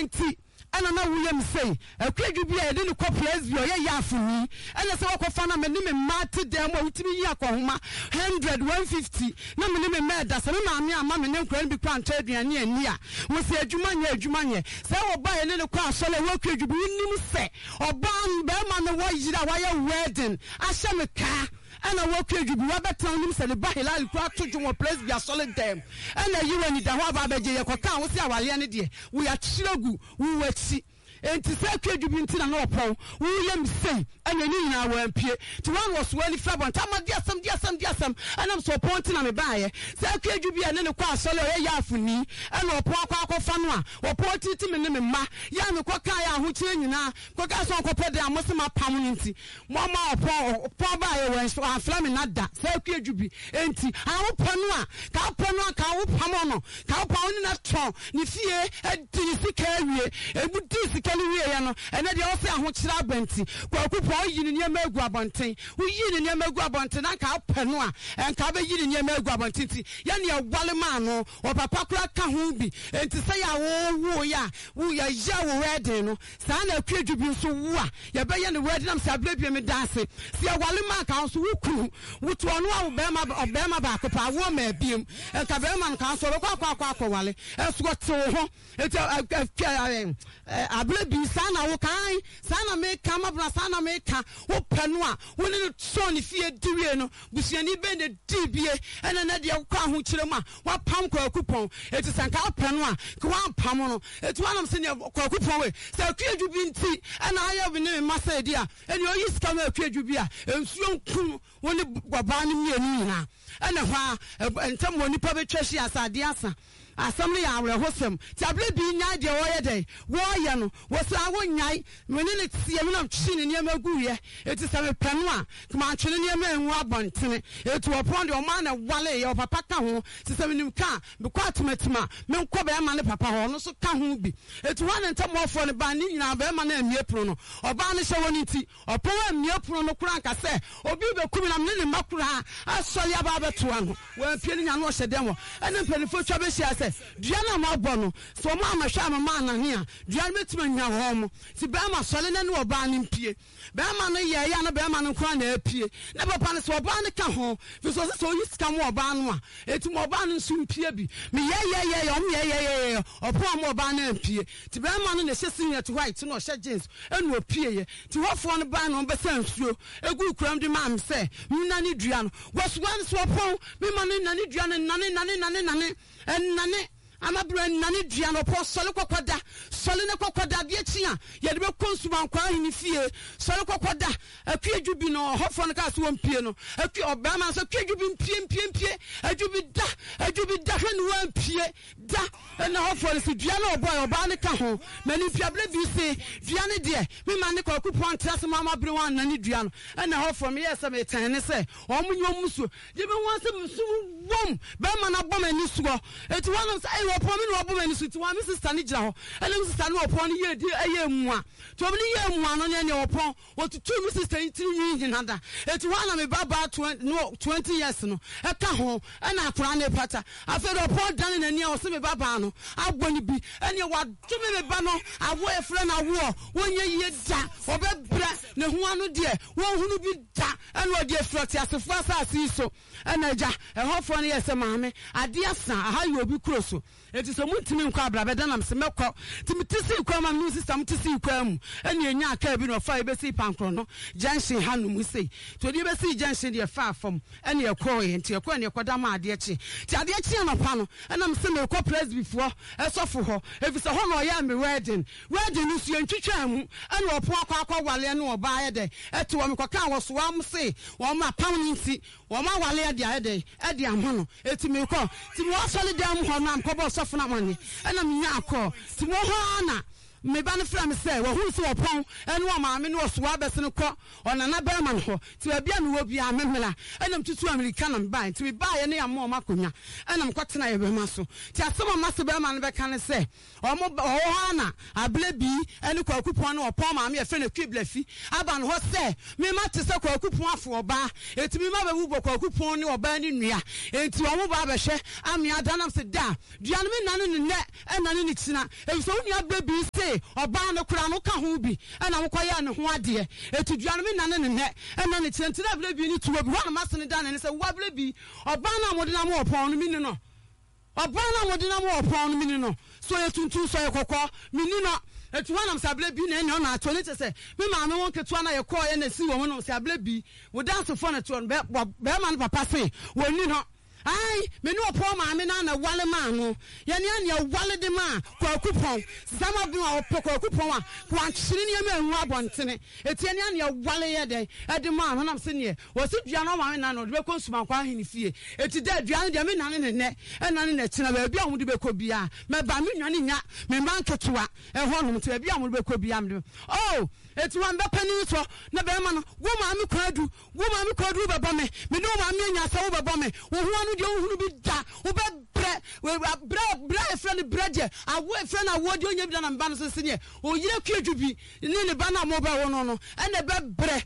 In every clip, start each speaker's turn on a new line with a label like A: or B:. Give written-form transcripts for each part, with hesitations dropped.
A: enti ana na William say akwadwu bi a de ne corporate bi oye yafuni ana se wakofa na me ne mate dem a wutimi yi akohoma 100 150 na me ne me da se me maame ama me ne nkran bi kwa nta aduane ani a wo se adwuma nye se wo ba ye ne kwa asole wo akwadwu bi nim se oban be ma no wo yira wa ye wedding ahye me ka ana wo akwadwu bi wa betan nim se ne ba Hilal kwa tojo wo place bi asole dem ana yi wani da ho aba beje ye koka wo se awale ne de wo ya chiragu wo wati enti se akwadwu bi ntina na opon wo yem sei ana ni nyina wa ampie ti wan was wali frabon tamadi asam ana so opon ntina me baaye se akwadwu bi ene ne kwa asole ye yafuni ana opon akwa no a opon titi me ne me ma ya me koka ya ho kire nyina koka so kopede amosema pam nti mo ma opon baaye wen so afla me nada se akwadwu bi enti awo ponu a ka wo pam no ka pon ni na ton ni fie edi sika awie ebudi sika ni wie ya no ene de wo se aho kire abanti kwakupo yini ne emagu abonten wo yini ne emagu abonten na ka penu a enka be yini ne emagu abonten ti ya ne awale ma no o papa kura ka ho bi enti se ya wo ya wo ya wo wedding no sa na akwadwu bi so wo a ya be ye ne wedding am sa blabie me dance se awale ma ka so wo kuru wo to no a wo be ma ba ko pa wo ma biem enka be ma ka so kwa wale eso to ho eti ablabi sa na wo kan sa na me ka mabra sa na me ka wo panu a wo ne so ne fie diwie no busuani be ne dibie ena na de kwa ho kire ma wa pam kwa kupon eti sanka panu a kwa pam no eti wanam se ne kwa kupon we se akwadwu bi nti ena aye bi ne masa di a eni oyi ska ma akwadwu bi a ensuo nkun wo ne gwaba ne mienu nyina ena hwa entam woni pa betwashi asade asa asam ya awre hosem table bi nya de wo ye dey wo ye no wo sa wo nyai mene ne tie me na twi ne ne maguye eti sa me panu a kuma twene ne ma enwu abontene eti wo pon de o ma na wale ye o papa ka ho ti sa menim ka be kwa tomatima me nko be ma ne papa ho no so ka ho bi eti wa ne ntam ofo ne ba ni nyina be ma na amie pro no oba ne hye woni ti opon amie pro no kura nka se obi be kumi na me ne makura asori aba beto ano wa pie ne nya no hye dem ene mpanifo twa be hye se duana ma bono so ma amahwa ma na hia duana betima nya ho mo ti be ma sole ne ne oba ne mpie be ma no ye ya no be ma no kura na apie ne papa ne so oba ne ka ho fi so so yi ska mo oba no a eti mo oba no nsu mpie bi me ye opo mo oba na mpie ti be ma no ne hye senior to white no hye jeans enu opie ye ti hofo no ba no be sansuo egu kuram de ma am se na ne duana wo so wan so opo me ma no na ne duana nane nane amabra nane dua no po sole kokoda sole ne kokoda de atia ye de be konsuma kwa hini fie sole kokoda akwadwu bi no hofo no ka so wampie no akwi obama so akwadwu bi mpie adwu bi da hwene wampie da na hofo no si dua no boy oba ne ka ho mani piable bi se dua ne de me ma ne kokupon trase mama bre wan nane dua no na hofo me yesa me tan ne se omunyo muso je be wan se musu wom be ma na bom ani sugo eti wan say opon me no obom ani su ti wan me sister ne gira ho ele sister no opon ne ye di eye mua to me ye mua no ne opon otutu me sister ntiri nyi nada eti wan na me baba 20 years no e ka ho na akura ne pata afa do opon dan na ni o se me baba no agboni bi ene wa to me ba no awo e fre na wo wonye ye da obebra ne ho anu de won hunu bi da ene o de froti asefo asasi so ene ja e hofo ne yese maame ade asa aha ye obi kroso eti so muntimi nkwa abrabeda nam se mekọ timitisi kwa ma mi sister mutisi kwa mu ene enya aka bi no fa e besi pankro no junction hanum sei to de besi junction de fa fam ene ekọ ye nti ekọ ne ekoda ma ade echi ti ade echi no pa no ena me se mekọ press before esofo ho efisa ho no ya me wedding ni su entwetwa mu ene opo akwa wale ne oba ye de eti wo mekọ ka wo so am sei wo ma pam nti wo ma wale de ade ade amono eti mekọ ti mo asole dem ho na mkọ bo sofo na mani ena me nya akọ ti mo ho na me ba no fra me say wo hu so opon ene o maame no so abese no kɔ ona na ba ma no ho ti ba bia me wo bia memela enam tutu America na ba ti me ba ye ne am o makonya enam kwatena ye be ma so ti asoma ma se be ma no be ka ne say o mo ho na able bi ene kwakupon na opon maame ye fe na kwiblafi aba no ho say me ma te se kwakupon afo oba eti me ma be bu kwakupon ne oba ni nua enti o mo ba be hwe ame adanam se da dua no me nanu ne ne enanu ne tina e so nua able bi say oba no kura no ka ho bi ena mo koya ne ho ade eti dua no me nanu ne ne enanu ne tina able bi ni tuwa bi ho ma se ne da ne se wo able bi oba na mo de na mo opon no mi ni no oba na mo de na mo opon no mi ni no so ye tuntun so ye kokko mi ni no etu wanam sable bi na enyo na ato ne tese me ma me won ketu na ye call ye na si wo no sable bi wo dance for na to be man papa say wo ni no ai me no po ma me na wale ma no ye ne anya wale de ma kwakupon sama bi wa kwakupon a kwankyiri ne ma hu abontene eti ne anya wale ye de e de ma no nam se ne wo se dua no ma me na no de be konsuma kwa hini fie eti da dua no de me na ne ne e na ne tina ba bia hu de be ko bia me ba me nwane nya me man ketua e ho no te bia hu de be ko bia me oh eti wan be pani so na be ma no wo ma me kwadu be ba me no ma me nya sa wo be ba me wo hu de ohunu bi da wo be bre friend breje awo friend awo de onya bi na mba no sese ne o yire kwedu bi ne ba na mo ba wo no ene be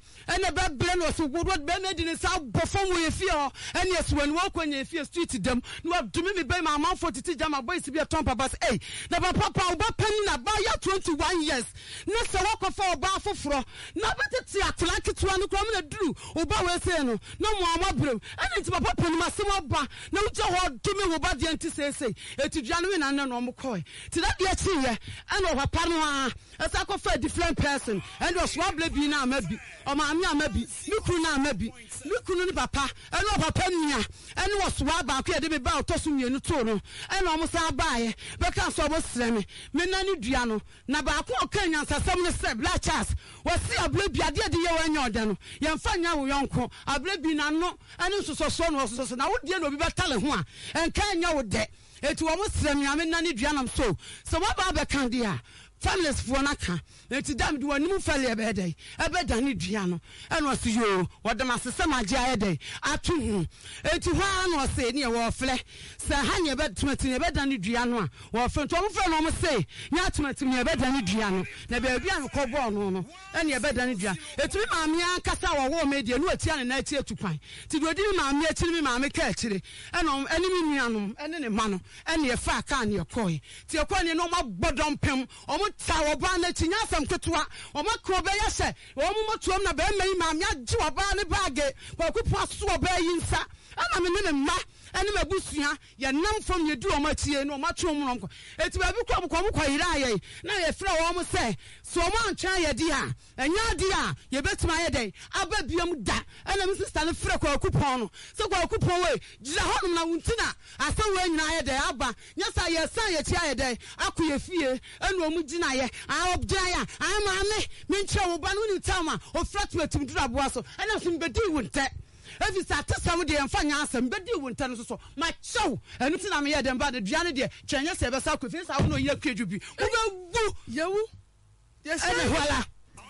A: bre no so wo be me di ne sa bofom wo efie ho ene esuwani wo kwanya efie street dem no dumi me be ma manfo titi jama boys bi aton papa say eh na papa wo ba pani na ba ya 21 years ne se wo ko fa oba foforo na betete atlanke to no krom na duru oba we say no na mo amabrem ene ti papa pani ma se mo na uja ho dumi wo ba de anti say eti dua no na no mo koy ti da de achi ye ene o papa no a esa ko fa different person and was wable bi na amabi o ma ami amabi nuku na amabi nuku no ni papa ene o papa nia ene was wa ba ko de be ba otoso mienu to no ene o mo sa ba ye be kan so bo sre me na ni dua no na ba ko o kan nyansa sam ne se black chas wasi able bi ade de ye wa nya ode no ye mfa nya wo yonko able bi na no ene soso no soso na wo de no bi ba tale ho a enka nya wo de eti wo mo sre me ame na ni dua nam so wo ba be kan dia families for naka eti dam de wanimu fale ebe dey ebe dani dua no eno so yo wodam asesem age aye dey atu hu eti hwa no se ne wo fle se hanye ebe tumati ebe dani dua no a wo fle to mo fle no mo se nya tumati ne ebe dani dua no na be bia no ko ball no ene ebe dani dua eti mi maame ankasa wo media no ati ane na ati atukwan ti do di mi maame akiri mi maame ka akiri eno ene mi nuanom ene ne ma no ene ye fa ka ne ekoi ti ekoi ne no ma bodom pem ta oba na tinya sam ketwa o makro be ya se o mu motuom na be mai ma me agi oba ne baage kwakupu aso oba yinsa ana me ne ma ene mabusua ye nam fam ye du o matie no o matwom no nko eti ba bi kwa kwa yira ye na ye fra o mu se so o ma ntwa ye di a enya di a ye betima ye den aba biam da ene me sister ne fra kwakupu no so kwakupu we gira honum na wuntina asa we nyina ye den aba nya sa ye san ye tia ye den akoye fie ene o mu gina ye a obja ya a ma me nche wo ba no ni tama o fra tumatum dura boa so ene so mbedi wunte evi sa tesam de emfa nya asem bedi wunte no so ma chew enu ti na me ye dem ba de dua ne de twenya se be sa kofi sa wo no ye kwedu bi wo be wu yewu yes ene wala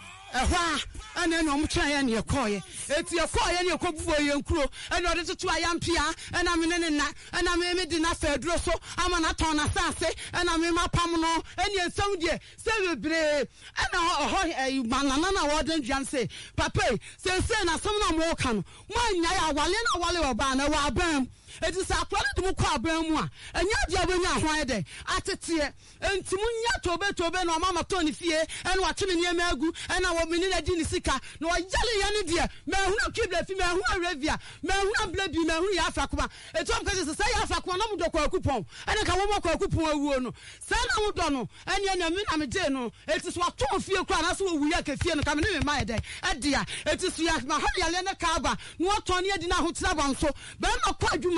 A: ehwa ene no mo twa ye ne ekoye eti ekoye ne ekobuo ye nkuro ene ode tutu ayampia ena me ne na ena me di na fa duro so ama na ton na sase ena me mapam no ene ensam de se bebre ena ho manana na wodan dwan se papa se na som na mo ka no mo anya ya wale oba na wa bam eti sa akwale de mo kwa ban mu a enya dia benya hwan de atete enti munya tobe no mama toni fie ene wa twene ne magu ena wo mini na di ni sika no yale ya ne de ma hu na kibla fi ma hu arabia ma hu ablabi ma hu ya afrakoma eti am ka se ya afrakoma na mo do kwa kupon ene ka wo mo kwa kupon awuo no sa na mo do no ene na mi na me je no eti so ato fie kwa na so wu ya ka fie no ka me ne ma ye de adia eti so ya ma ha yale ne ka ba no to ne adi na ho tira ban so ba ma kwa adwuma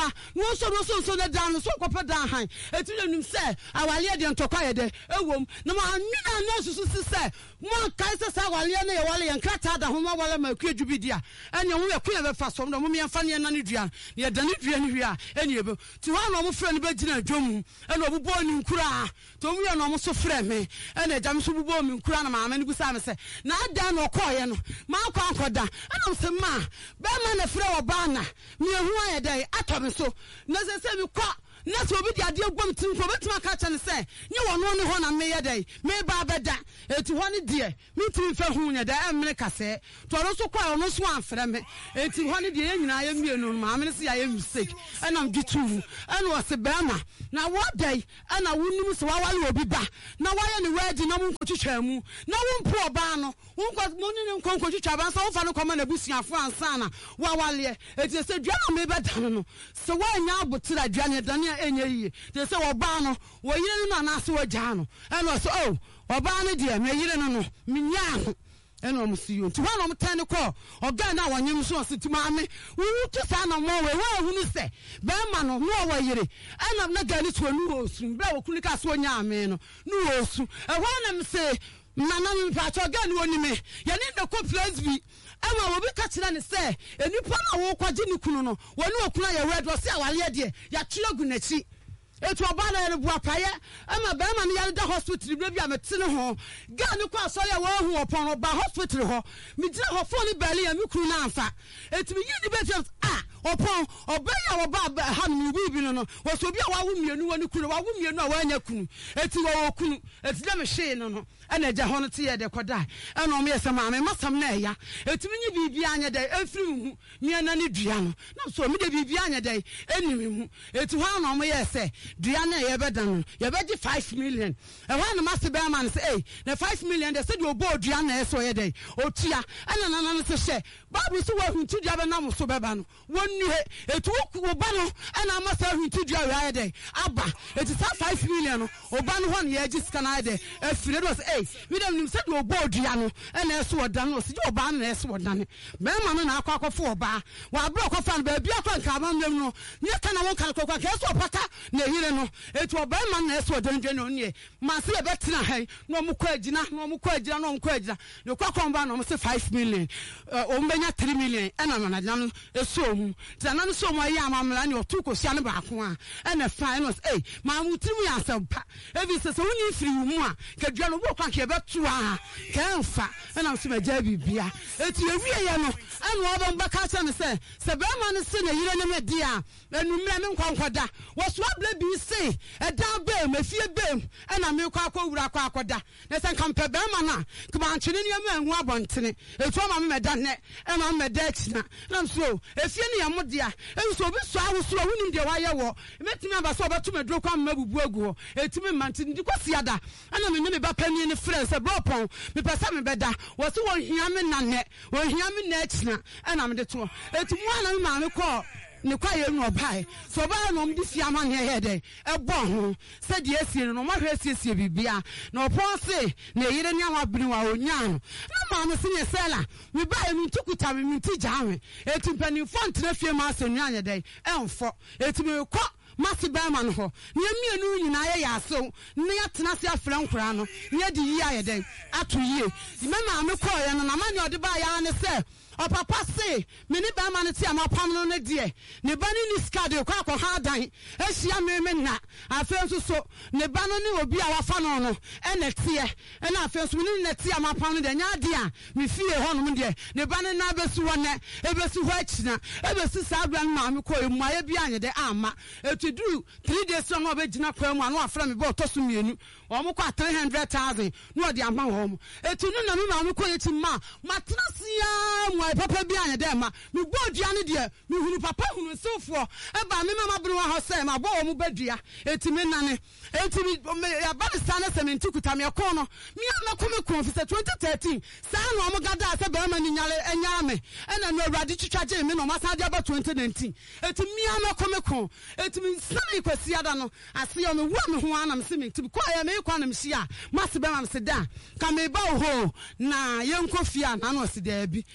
A: ba no so na dan so kopa dan han etire nim se awale de ntokwa ye de ewom na ma nwina na susu se mo kai se sa awale na ye wale ye nkrata da ho ma wale ma ku adwubidia ene wo ye ku ye be fa som na mo me fa ne na ne dua ye da ne dua ne hwia ene ye be ti ho na mo frɛ ne be gina adwom ene obubo ni nkura to mo ye na mo so frɛ me ene jam so bubo mi nkura na ma ne busa me se na ada na okoye no ma akwa ankoda ene se ma be ma na frɛ oba na me hu aye dai atobe so na se mi kwa na so obi di ade agwam tim ko betima ka cha ne se nye wono ne ho na me ye dai me ba beda eti ho ne de me tim fa hu nya dai emre kase to ro so kwa ono so anfrɛ me eti ho ne de ye nyina ye mienu ma me se ya ye mistake enam gitu ene wo se be ma na wo dai ana wonum se wa wale obi ba na wa ye ne waji na mu nkotwetwa mu na wo mpo oba no wo mo ne nkotwetwa ba so wo fa no koma na busuafo ansa na wa wale eti se dua na me be dan no se wa nya abotira dua ne dan enye yi te se oba no wo yire no na so wagya no ene so oh oba no de me yire no minya no ene o msiyo nti wa no mtane ko oga na wanyem so sitima ame wo to sa na mo we wa hunu se be ma no no wa yire ene na ga ni to nu osu be wo kuni ka so nya ame no nu osu e ho na mse nana mi pa cho ga ni woni me ye ni de ko place bi ewa wo bi ka kira ne se enipa na wo kwaje ni kunu no woni okuna ye wed wo se awale de ya twira gu nachi etu oba na ne bua paye ama be ma ne ya da hospital bi a metene ho ga ni kwa so ya wo hu opon ba hospital ho mi dire ho fo ni bele ya mi kunu na anfa etu mi yi ni be opon obeya wo ba ha no bibi no wo so bi a wa wo mienu woni kunu wa wo mienu a wa anya kunu eti wo kunu eti da me hwe no ena ja ho no te ye de koda ena o me yesa ma me masam na eya eti mi nyi bibi anya de efiri hu mi ana ne dua no na so mi de bibi anya de eni hu eti ho na o me yesa dua na ye be dan ye be di 5 million e ho na mase be man say eh na 5 million de say de obo dua na eso ye de otua ena na no se hye babu so wa hu tu dua be na mo so be ba no ni etu oba no ana amasa hunti dua ya de aba eti sa 5 million oba no ho na ye giska na de afire do say mi dem nim se do obo dua no ana eso oda no se oba na eso oda ne me ma no na akwa akofo oba wa bro kofa no ba bia kwa nka ma nwem no ne ka na won kan kokwa ka eso paka na ehire no etu oba ma na eso oda ndwe no ne ma se be betina hai no mo kwa agina no mo kwa agina no mo kwa agina ne kwa komba no mo se 5 million o mbenya 3 million ana na na no eso mu zanano so mo ya amamla ne otu kosia ne ba ko a ene finals ma mutimu ya sampa ebi se woni firi mu a kadua no bo kwa ke betu a ka mfa ena so maja bibia eti ewie ye no ene obo mbaka cha ne se be ma ne se na yire ne me dia enumre me nkwankwada wo so abla bi se eda be mafie be ena me kwa akowura kwa akoda ne se nkampe be ma na kuma anchene ne ma hu abontene etu ma me meda ne ena me da china na so efie ne ya modia enso obi so awoso wonim de waye wo metimi abaso obeto medro kwa mabubu agu etimi mante ndi kwasiada ana me ne ba pani ne friend se bropon me pesa me beda wo se wo hia me na ne wo hia me na china ana me de to etimi ana me ma me ko ne kwa ye no obai so ba no mdi fiama ne he de ebo ho se de asie no ma hwe asiesie bibia na opon se na yire ne awabiri wa onya no na ma no se ne sela me ba e mi tukuta me mi ti jawe etimpani font na fie ma asenu anya de enfo etimi ko masi ba ma no ho ne mienu nyina ye ya so ne ya tena se afra nkura no ne di yi aye de ato yie me ma me ko ye no na ma ne ode ba ya ne se o papa se me ni ba ma ne ti amapam no ne de ne ba ni ska de kwa ha dan ehia me na afenso so ne ba no ni obi a wafa no no ene tie ena afenso ni ne ti amapam no de nya de a me fie ho no de ne ba no na besu wona ebesu ho achina ebesu sa abran ma me ko emu aye bia anye de ama etudu 3 days no obegina kwa mu anu afra me bo toso mienu o mo kwa 300,000 no de ama ho etunu na me ma me ko yeti ma matrasia mu papa bi anya dem ma me bodua ne de me hunu papa hunu sofo e ba me mama bru ho se ma bo mu badua etimi nane etimi ya ba sta na sementi kuta me ko no me amakom ko fi 2013 sa no mo gada se ba ma ni nyale enya me ena no awrade twitwaje me no masade aba 2019 etimi amakom ko etimi sani kwasi ada no ase yo me wo me ho ana me se me tibi kwa ya me kwa na me hia mase ba ma me se da ka me ba ho na ye nkofia na no se da bi ene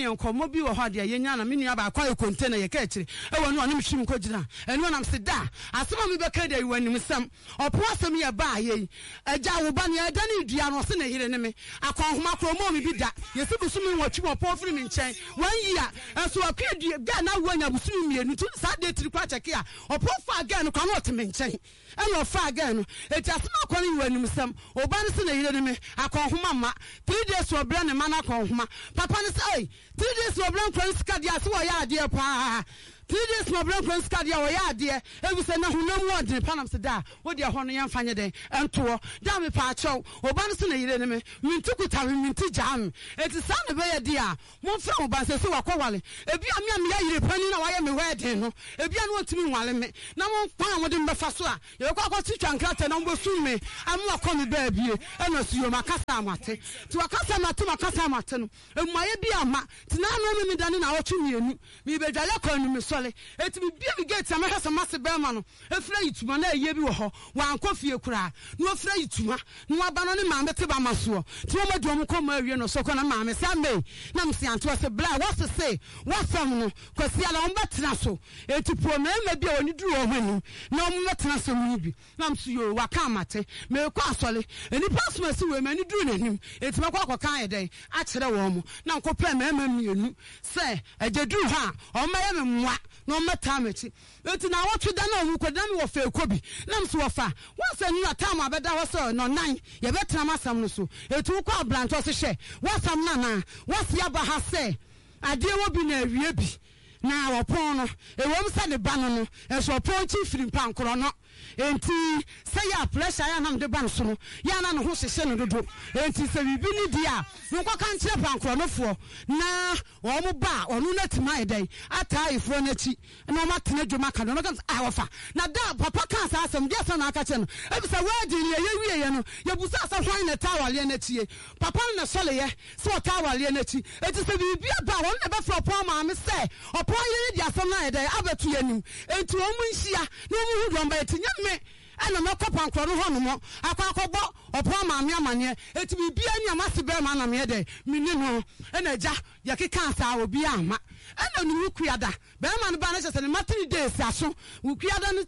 A: enkomo bi wo ho de ye nya na me nua ba kwa e container ye ka akire e wo no anim hwim ko gina eno nam se da asema me be ka de wanim sam opo asem ye ba ye agya wo ba ne ada ne dua no se na yire ne me akon homa kromo me bi da ye se busumi watwi opo firi me nchen 1 year enso akwa dua ga na wo anya busumi mienu tu sa de tiri kwa cheke a opo fa ga no kwa no te me nchen eno fa ga no eti asema akon wanim sam oba ne se na yire ne me akon homa ma 3 days wo bra ne ma na akon homa papa ne say 3 days wo bra nkwan sika dia se wo ya ade pa 3 days my brain can scared ya ya de e bi se na hunam wo de panam se da wo de ho no yan fanye den ento da me pa acho oba no se na yire ne me mintukuta minti jam eti sa ne be ye de a mo fra oba se se wakowale ebi a me ya yire pani na wa ye me wedding no ebi a no otimi nwale me na mo pan mo de mbefa so a ye kwa kwa titwa nkrata na mo su me amu akọ me ba bie e no su yo makasa amate ti wakasa amate no emaye bi ama ti na no me dane na wo twi mienu mi be dwale kwa nu me eti bi bi gate am hasa masse bema no efra yituma na eye bi wo ho wan kofie kura no efra yituma no aba no ne maame te ba maso ti mo madu mo koma awie no so ko na maame sambe na msi anto se bla what to say what some no kwasi ala on betena so eti pro na ma bi oni duru ho hanu na mo betena so mu bi na msi yo waka amate me kwa asole eni pasma si we mani duru nanim eti ma kwa kan eden a kire wo mo na nkopɛ ma mienu se eje duru ha o ma ye me mwa no mata mechi eti na wotu da na omu koda me wo fa ekobi na mso wo fa wo fa nyu atam abeda wo so no nan ye betena masam no so eti wo kwa blanto se hye wo sam na wo se aba ha se ade wo bi na awie bi na wo pon no e wo msa de ba no e so pon chi firi pankoro no enti say ya pressure ya nam de ban so no ya na no ho hye no dodo enti se bibi ni dia no kwa kan kire pankoro no fo na wo mo ba onu na tima edai ata ifo na chi na ma tena dwoma ka no kan awofa na da papa kan sa asem dia sa na aka che no e bi se wadi ni ye wie ye no ye busa sa hwan na tawale na tie papa na sole ye se o tawale na chi enti se bibi ba won na be fro pon ma me se opon ye dia asem na edai abetu yanim enti o mu nhia na o mu hu dwom ba etinya me ana makopa nkro no ho no mo akwakobo opo maame amane eti bibia ni amase be ma na me de mini no ena ja ya keka asa obi ama ana nu kuada be ma no ba na chese ne matri days aso kuada no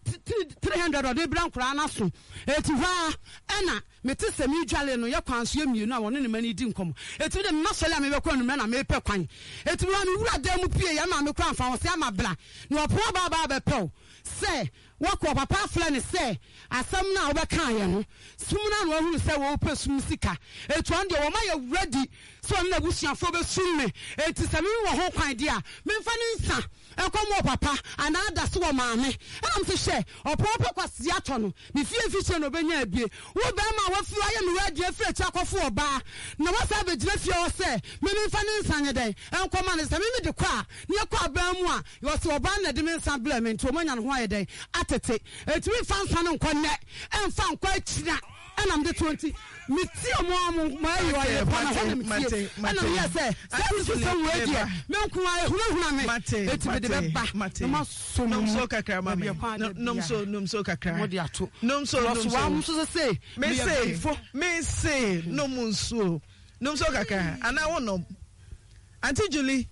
A: 300 ode bra nkra na so eti va ana meti se mi dwale no ye kwanso emienu a woni ne mani di nkom eti de masole a me be kwanu me na me pe kwan eti wa no wura da mu pie ya ma me kwa mfa wo se ama bla no opo ba be pew se wako papa flani se asam na obeka ye no sumuna no ahuru se wo pe sum sika etu ande wo ma ye ready so na busuafo be sum me eti se me wo ho kwan dia me mfa ni nsa ekomo papa ana da se wo maame ana mse hye opopo kwase ato no me fie fiche no benya abie wo be ma wo fi aye me ready afre cha kofo oba na wasa be gina fie wo se me mfa ni nsa nye den enkoma ne se me de kwa ne kwa ba mu a yo se oba na de me nsa bla me nto manya no ho aye den atete etumi fanfa no nkonnɛ emfa nkwa akira ana mde 20 meti omo ma ayo aye pana ho meti ana me say so we dia me nko aye huna me etumi de be ba no so
B: kakra ma me nom so kakra
A: mo de ato
B: nom so
A: wa so say
B: me say nom so kakra ana wo nom Auntie Julie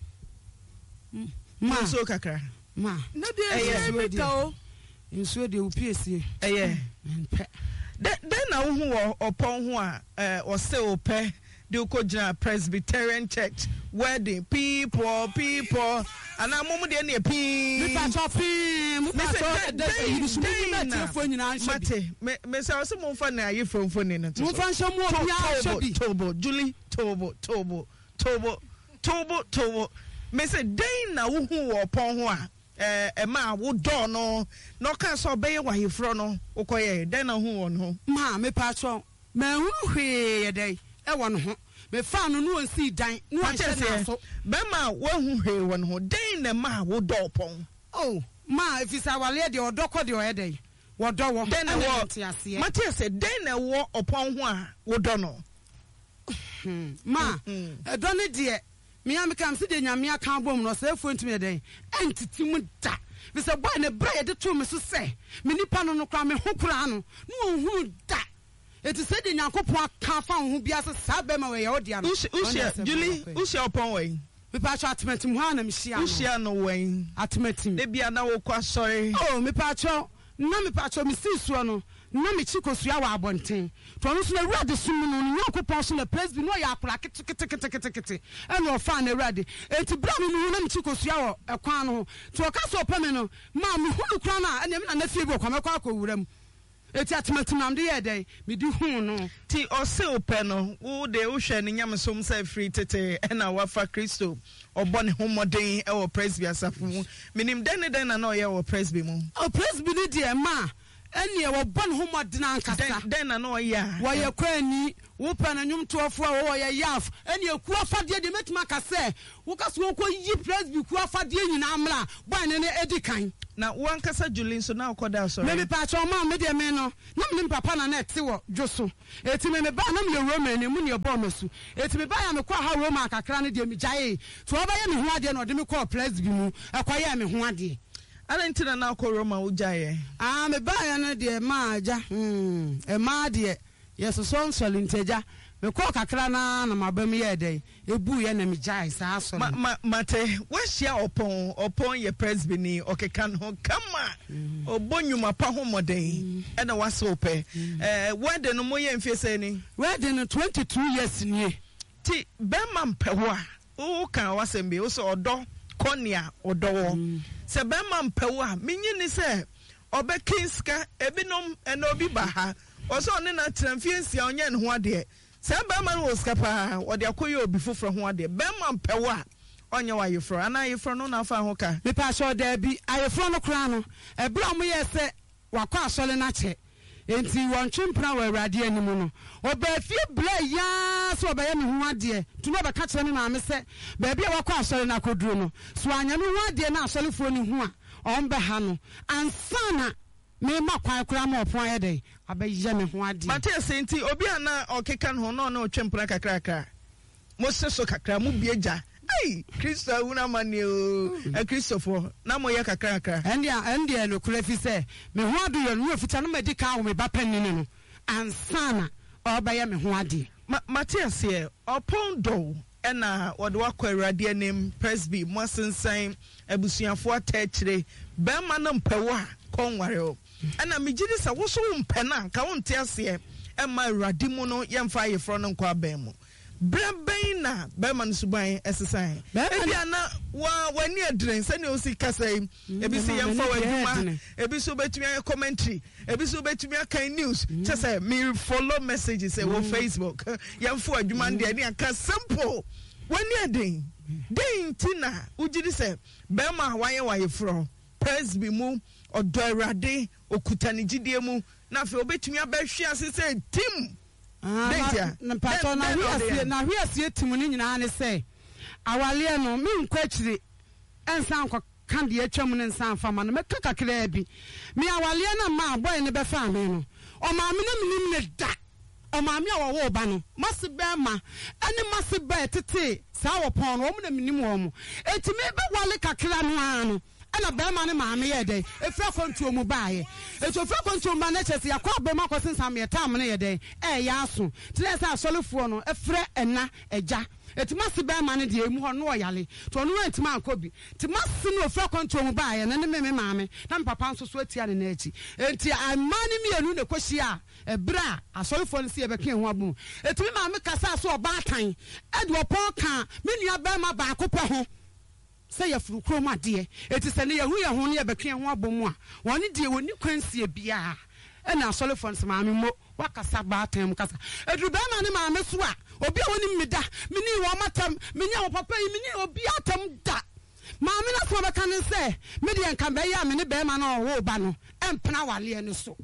B: nom so kakra
A: ma
B: na de
A: beta nsuo de upiesie mpe
B: den na wo ho opon ho a o se ope de ukojina Presbyterian Church wedding people ana momu de na pi
A: mi pa chopi mu pa so de na telefone nyina
B: anhwe me say o se mo fa na ayefromfo ni no
A: mo fa nso mo obi ahwe
B: tobo Julie tobo me say den na wo ho opon ho a ma wo do no no ka so be wa hifro no ukoye den na hu won ho
A: ma me pa cho ma hu hwe ye dai e won ho me fa no no nsi dan no a che so
B: be ma wo hu hwe won ho den na ma wo do pon
A: oh ma ifisa wale de odoko de o dai wo do wo
B: den na wo Matias den na wo opon ho a wo do no
A: ma e do ne de me am kam se de nyame aka bom no se fo ntime den entiti mu da be se boy ne bra ye de to me so se me nipa no no kwa me ho kura no no hu da eti se de nyankopon aka fa ho bia se sa be ma we ye odia no
B: Julie usia opon we
A: me pa cho atmetim ho anam hia no
B: hia no wen
A: atmetim
B: de bia na wo kwa sorry
A: oh me pa cho me sisuo no na me chikosua wa abonten to no so na awurade sum no no yakopon so na praise bi no ya akora kete ene ofa na awurade enti bra me no na me chikosua wo ekwan no to ka so opame no ma me hunu kra na ene me na fie bi okwa mekwa akowuram eti atmatim am de ye dey me di hu no
B: ti ose ope no wo de wo hwe ne nyamsom sa free tete ena wafa Kristo obone homoden e wo praise bi asafo mu minim den na ye wo praise bi mu
A: o praise bi ni de ma ene wo bon homoden ankasa
B: den na ya
A: wo ye kwani wo pa na nwum toofo a wo ye yaf ene ku afade de metima ka se wo ka so ko yi praise bi ku afade nyina amra boy ne edikan
B: na wan kasa Julin so na okoda so
A: me pa cho ma me de me no na me papa na ete wo dwoso eti me ba na me Roma ni mu ne bo masu eti me ba ya me kwa ha Roma kakra ne de me jaye to oba ye me ho ade na de me call praise bi mu akoye me ho ade
B: alentina na ko Roma wo jaye
A: me ba ya na de ma aja e ma de yeso so nsoli nteja me call kakra na mabam ye de ebu ye na me jaye sa so
B: mate wahia opon ye praise bi ni okeka no kama obonyuma pa homoden e na wase ope wede no moye mfie se ni
A: wede no 22 years ni
B: ti be ma mpewo a o kan wasem bi o so odo konia odo se be ma mpewo a menyi ni se obekinska ebinom ena obi ba ha o so ne na tramfie nsia onye ne ho ade se be ma no skapa o de akoye obi foforo ho ade be ma mpewo a onye wa yefro ana yefro no na afa ho ka
A: me pa so da bi ayefro no kra no e bra mo ye se wakọ asole na che enti won twempra wa awurade animu no oba fie bla ya so oba ye me ho ade tu no ba ka kire me ma me se ba bia wakọ asole na koduro no so anya me ho ade na asolefo ni ho a on be ha no ansana me ma kwa kura ma opon ye dey abaye me ho ade
B: mate senti obi ana okeka no no na otwempra kakra mo se so kakra mo bieja ai Kristo una mane o Kristofo na mo ye kakra
A: ende no kura fi se me ho ade yo no fita no medical wo me ba panini no ansana obaye me ho ade
B: Matias here opon do ena wode wakọ awurade anim presby mo sensan abusuafo atachire be ma na mpewo a konware o ena megidi sa wo so mpe na ka wonte ase e ma awurade mu no yemfa yefro no nkwa ban mu breben na be ma nsuban esesan e bia na wani adren sani o si kasai ebi si yemfa waduma ebi so betumi commentary ebi so betumi kan news chese me follow messages wo Facebook yemfa aduma de ni aka simple wani adren den tina ujidi se be ma waye fro presby mu odo awurade okutani gidie mu na fe obetumi abahwe ase se tim
A: na pato na hwiasie timu ni nyina ne se awale no me nkwachire ensan kwa kande atwam ne ensan fama no meka kakra bi me awale na ma boy ne be fa me no o ma me na minim ne da o ma me awo ba no mase be ma ene mase be tete sa wo pon no o me na minim wo mo etime be wale kakra no ano ana be ma ne ma me ye dey efra kontuo mu baaye eto efra kontuo ma na chese yakwa be ma kosen sam ye tam ne ye dey ya aso tire sa asolefo no efra ena eja etima se be ma ne de emu ho no oyale to no entima akobi tima se no efra kontuo mu baaye na ne me ma me na papa nso so atia ne na echi enti amani mienu ne koshia ebra asolefo no se ye be kan ho abu etimi ma me kasa so oba kan ede opon kan me nua be ma ba akopɛ ho say ya furu kroma de eti se ne yahu yahu ne yebekwe ho abomu a woni de woni kwansie bia e na solefon se maame mo wakasa ba atem kasa edru ba ma ne maame so a obi a woni mmeda meni wo matam menya wo papa yi meni obi atam da maame na so beka ne se me de enka be ya me ne be ma na wo ba no empena wale ne so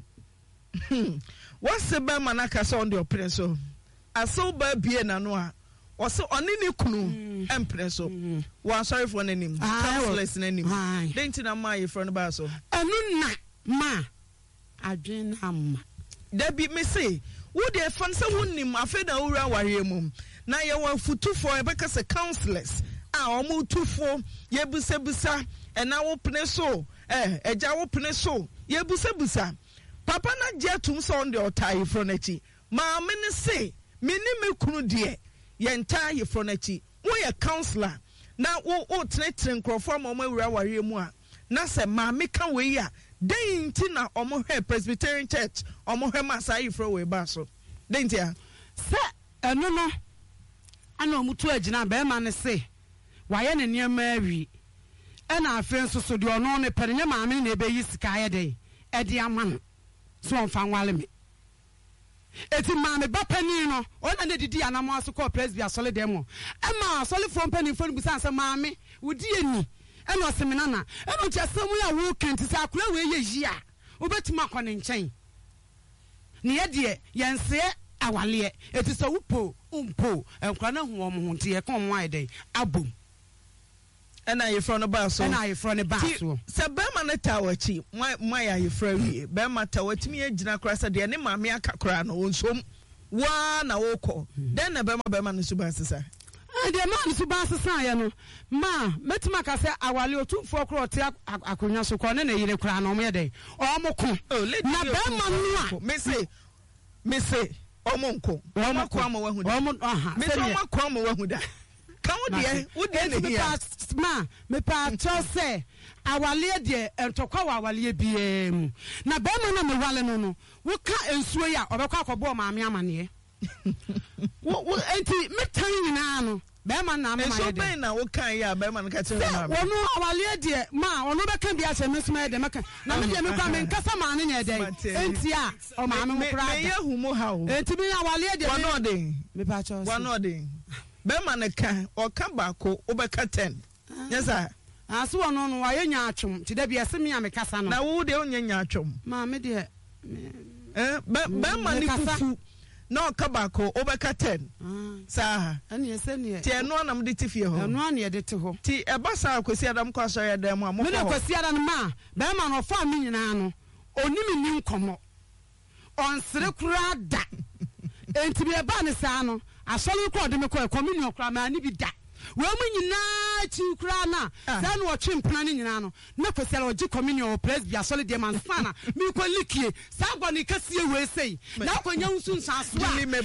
B: what's the be ma na kasa on the opere so aso ba bie na no a also oni ne kunu empreso wa sorry for nanim counselors nanim denti na ma ye for no ba so
A: anu na ma adwen amma
B: da bi me say wo de fan se wonnim afa na wura ware mu na ye wa futufo e beka se counselors a omu tufo ye busa na wo pene so eja wo pene so ye busa papa na je tum so on the otai for na chi ma me ne say me ni me kunu de yenta ye fronachi wo ye counselor na wo tenetere nkrofo ma omo awura ware mu a na se maame ka we ya den nti na omo hwe Presbyterian Church omo hwe masai fro we ba so den nti a
A: se eno no ana omutu agina be ma ne se waye ne niam awi ena afen so so de ono ne pere nya maame na ebe yi sika ye den e de amano so on fa nwale me eti maame ba pani no ona ne didi anamo aso ko presby asole dem mo e ma asole from pani fo busa ansa maame wudi eni ena osemina na ena nchasem ya wo kenti sa akura we ye yi a obetima akone nchen ne ye de yense awale eti so wupo umpo enkura na hu omo hu nti e kon mo aiden abom
B: ena ye fro no ba so
A: ena ye fro ne ba so
B: se be ma ne tawachi my ya ye fro wie be ma tawatimi agina kora se de ne maame akakora no onsom wa na woko den na be ma ne suba sesa
A: de man suba sesa ye no ma metima ka se awale otumfo kora ote akonya so ko ne na yire kora no mo ye den omo ko na be ma no a
B: me say omo nko omo ko ama wahu da
A: omo aha
B: me say omo ko ama wahu da ka wo de ne hia
A: ma me pa cho se awale de entokwa wa awale biemu na be ma na me wale no wo ka ensuo ya obekwa akobo maame amane wo enti me tan nyina no be ma na ma
B: so be na wo kan ya be ma no ka tire maame
A: wo no awale de ma ono be kan bia se mesuma de meka na me de me kwa me nkasa ma ne nye de enti a o maame mo kra
B: me yehu mo ha o
A: enti bi awale de
B: wo no de
A: me pa cho
B: wo no de be ma ne kan o ka ba ko o be ka 10 yes sir
A: aso ono no wa ye nya atwom ti da bia se me a me kasa no
B: na wo de onya nya atwom
A: ma me de
B: be ma ne fufu na o ka ba ko o be ka 10 sa
A: ani ese ne
B: ti eno anam de ti fie ho
A: eno an ye de te ho
B: ti e ba sa kwesi adam kwa so ye dem a mo
A: me na kwesi adam ma be ma no fa me nyina no oni me ni nkomo on sere kura da enti be ba ne sa no asole ko de me ko communion kura ma ni bi da we mu nyina chi kura na sa no otwe mpana ni nyina no na kwesi ala oji communion o presby asole de man sana mi ko likie sa gbo ni kasie we sei na ko nya nsu nsa so a
B: me